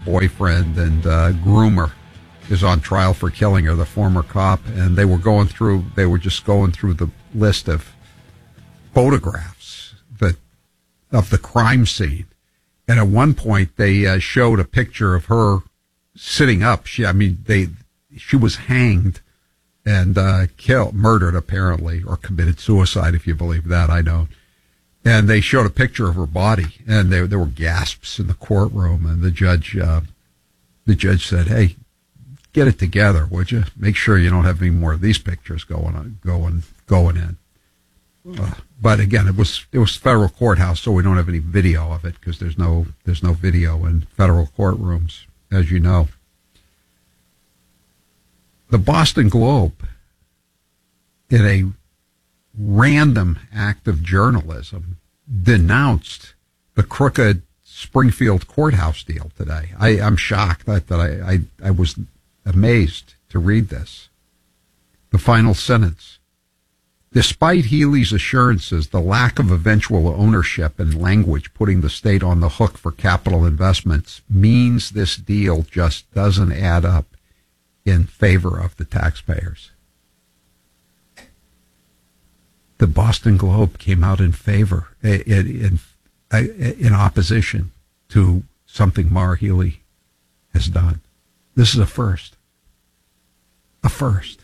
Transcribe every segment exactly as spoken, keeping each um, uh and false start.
boyfriend and uh, groomer is on trial for killing her, the former cop. And they were going through, they were just going through the list of photographs that of the crime scene. And at one point, they uh, showed a picture of her sitting up. She, I mean, they, she was hanged and uh, killed, murdered apparently, or committed suicide, if you believe that. I don't. And they showed a picture of her body, and there there were gasps in the courtroom. And the judge, uh, the judge said, "Hey, get it together, would you? Make sure you don't have any more of these pictures going on, going going in." Uh, but again, it was it was federal courthouse, so we don't have any video of it because there's no there's no video in federal courtrooms, as you know. The Boston Globe, in a random act of journalism, denounced the crooked Springfield courthouse deal today. I, I'm shocked that, that I, I, I was amazed to read this. The final sentence. Despite Healey's assurances, the lack of eventual ownership and language putting the state on the hook for capital investments means this deal just doesn't add up in favor of the taxpayers. The Boston Globe came out in favor, in, in, in opposition to something Maura Healey has done. This is a first. A first.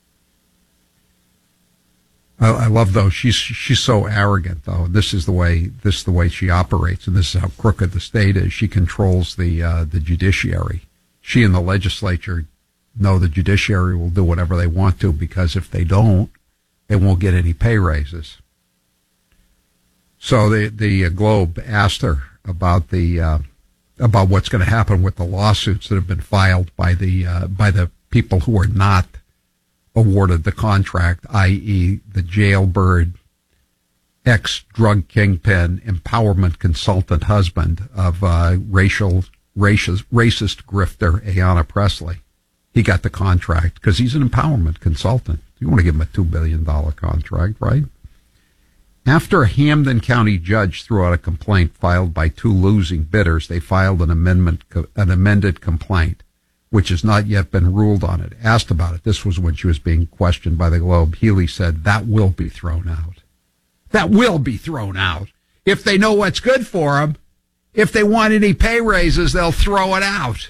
I, I love though she's she's so arrogant though. This is the way this is the way she operates, and this is how crooked the state is. She controls the uh, the judiciary. She and the legislature know the judiciary will do whatever they want to, because if they don't, they won't get any pay raises. So the the uh, Globe asked her about the uh, about what's going to happen with the lawsuits that have been filed by the uh, by the people who are not awarded the contract, that is, the jailbird, ex-drug kingpin, empowerment consultant husband of uh, racial racist racist grifter Ayanna Pressley. He got the contract because he's an empowerment consultant. You want to give him a two billion dollars contract, right? After a Hampden County judge threw out a complaint filed by two losing bidders, they filed an amendment, an amended complaint, which has not yet been ruled on it. Asked about it, this was when she was being questioned by the Globe, Healey said, that will be thrown out. That will be thrown out. If they know what's good for them, if they want any pay raises, they'll throw it out.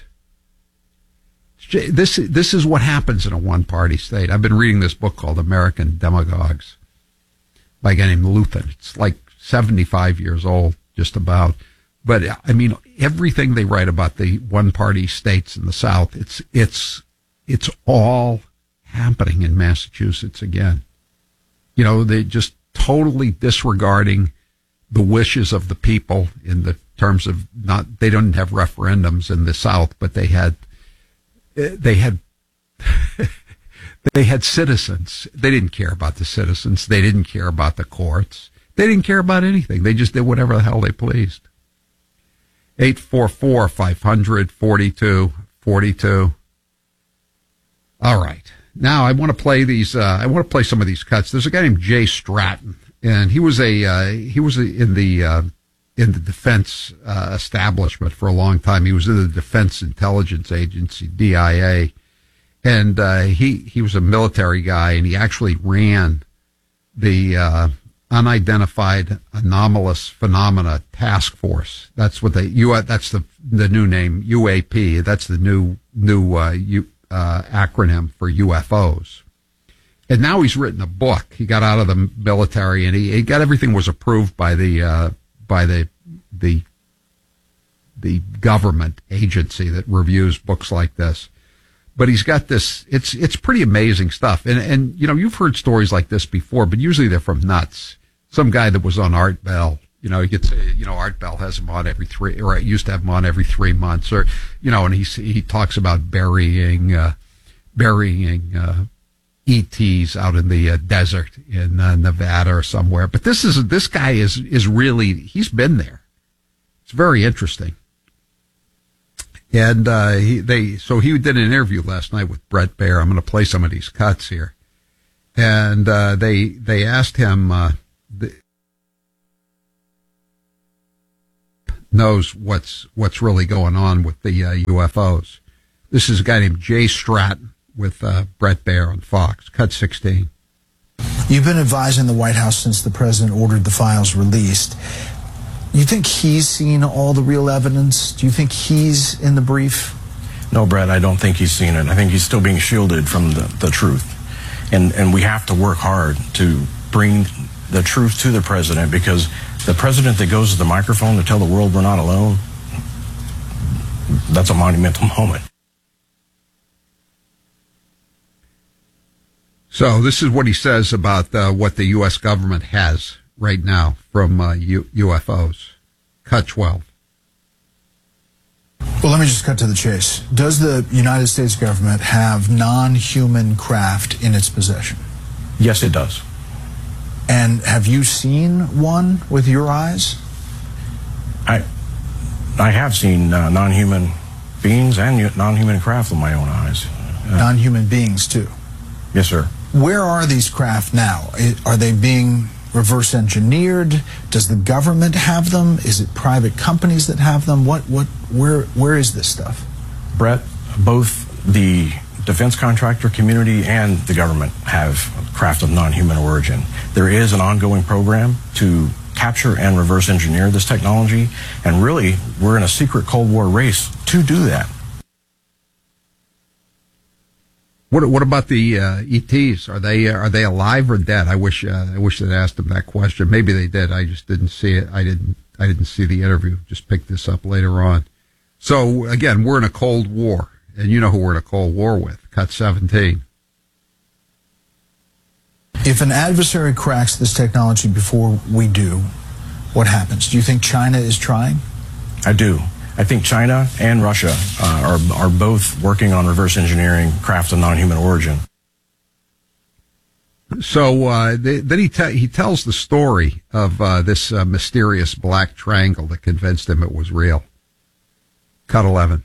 This, this is what happens in a one-party state. I've been reading this book called American Demagogues by a guy named Luthen. It's like seventy-five years old, just about. But, I mean, everything they write about the one-party states in the South, it's it's it's all happening in Massachusetts again. You know, they just totally disregarding the wishes of the people in the terms of not, they don't have referendums in the South, but they had They had they had citizens. They didn't care about the citizens. They didn't care about the courts. They didn't care about anything. They just did whatever the hell they pleased. eight four four, five hundred, forty-two forty-two. All right. Now I want to play these. Uh, I want to play some of these cuts. There's a guy named Jay Stratton, and he was a uh, he was a, in the uh, in the defense uh, establishment for a long time. He was in the Defense Intelligence Agency, D I A, and uh, he he was a military guy, and he actually ran the uh, Unidentified Anomalous Phenomena Task Force. That's what they U. That's the the new name, U A P. That's the new new uh, U, uh, acronym for U F Os. And now he's written a book. He got out of the military, and he, he got everything was approved by the uh, by the the the government agency that reviews books like this. But he's got this. It's it's pretty amazing stuff. And and you know, you've heard stories like this before, but usually they're from nuts. Some guy that was on Art Bell. You know, you could say, you know, Art Bell has him on every three, or used to have him on every three months, or you know, and he he talks about burying uh, burying uh, E Ts out in the uh, desert in uh, Nevada or somewhere. But this is this guy is is really, he's been there. It's very interesting. And uh, he, they so he did an interview last night with Brett Baer. I'm going to play some of these cuts here, and uh, they they asked him. Uh, the, knows what's what's really going on with the uh, U F Os. This is a guy named Jay Stratton with uh, Bret Baier on Fox. Cut sixteen. You've been advising the White House since the president ordered the files released. You think he's seen all the real evidence? Do you think he's in the brief? No, Brett, I don't think he's seen it. I think he's still being shielded from the, the truth. And, and we have to work hard to bring the truth to the president, because the president that goes to the microphone to tell the world we're not alone, that's a monumental moment. So this is what he says about uh, what the U S government has right now from uh, U- UFOs. Cut twelve. Well, let me just cut to the chase. Does the United States government have non-human craft in its possession? Yes, it does. And have you seen one with your eyes? I I have seen uh, non-human beings and non-human craft with my own eyes. Uh, non-human beings, too? Yes, sir. Where are these craft now? Are they being reverse engineered? Does the government have them? Is it private companies that have them? What, what, where, where is this stuff? Brett, both the defense contractor community and the government have craft of non-human origin. There is an ongoing program to capture and reverse engineer this technology, and really, we're in a secret Cold War race to do that. What what about the uh, E Ts? Are they are they alive or dead? I wish uh, I wish they'd asked them that question. Maybe they did. I just didn't see it. I didn't I didn't see the interview. Just picked this up later on. So again, we're in a Cold War, and you know who we're in a Cold War with. Cut seventeen. If an adversary cracks this technology before we do, what happens? Do you think China is trying? I do. I think China and Russia uh, are are both working on reverse engineering craft of non-human origin. So uh, they, then he te- he tells the story of uh, this uh, mysterious black triangle that convinced him it was real. Cut eleven.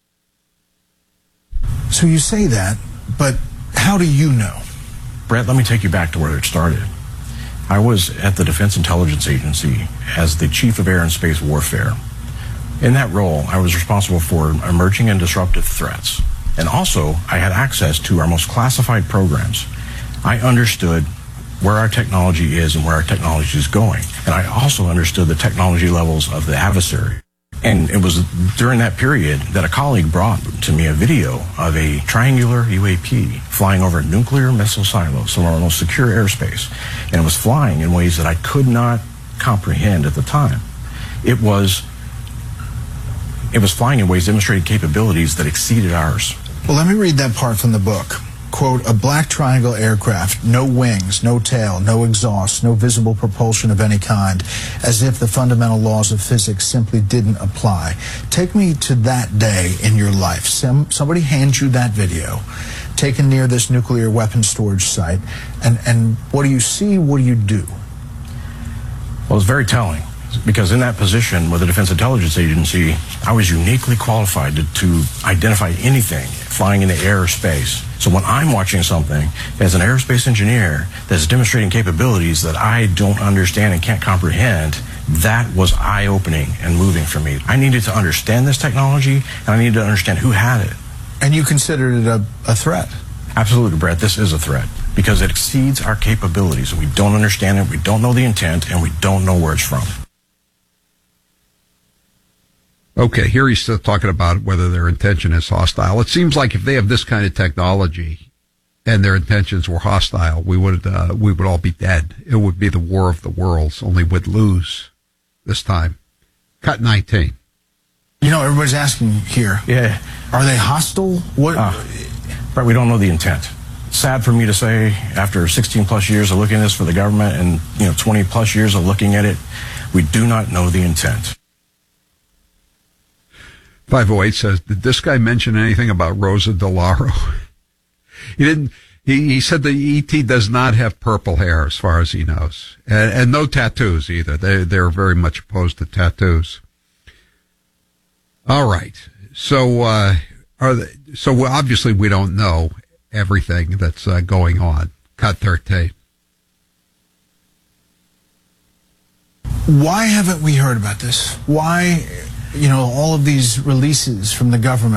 So you say that, but how do you know? Brett, let me take you back to where it started. I was at the Defense Intelligence Agency as the Chief of Air and Space Warfare. In that role, I was responsible for emerging and disruptive threats. And also, I had access to our most classified programs. I understood where our technology is and where our technology is going. And I also understood the technology levels of the adversary. And it was during that period that a colleague brought to me a video of a triangular U A P flying over nuclear missile silos, some of our most secure airspace. And it was flying in ways that I could not comprehend at the time. It was It was flying in ways demonstrating capabilities that exceeded ours. Well, let me read that part from the book. Quote, a black triangle aircraft, no wings, no tail, no exhaust, no visible propulsion of any kind, as if the fundamental laws of physics simply didn't apply. Take me to that day in your life. Some, somebody hands you that video, taken near this nuclear weapons storage site, and, and what do you see, what do you do? Well, it's very telling. Because in that position with the Defense Intelligence Agency, I was uniquely qualified to, to identify anything flying in the air or space. So when I'm watching something as an aerospace engineer that's demonstrating capabilities that I don't understand and can't comprehend, that was eye-opening and moving for me. I needed to understand this technology, and I needed to understand who had it. And you considered it a, a threat? Absolutely, Brett. This is a threat because it exceeds our capabilities. We don't understand it, we don't know the intent, and we don't know where it's from. Okay, here he's still talking about whether their intention is hostile. It seems like if they have this kind of technology and their intentions were hostile, we would uh, we would all be dead. It would be the war of the worlds, only we'd lose this time. Cut nineteen. You know, everybody's asking here. Yeah. Are they hostile? What? Uh, but we don't know the intent. Sad for me to say, after sixteen plus years of looking at this for the government and, you know, twenty plus years of looking at it, we do not know the intent. five oh eight says, did this guy mention anything about Rosa DeLauro? He didn't. He, he said the E T does not have purple hair as far as he knows. And, and no tattoos either. They, they're very much opposed to tattoos. All right. So, uh, are they, so obviously we don't know everything that's uh, going on. Cut thirteen. Why haven't we heard about this? Why, you know, all of these releases from the government?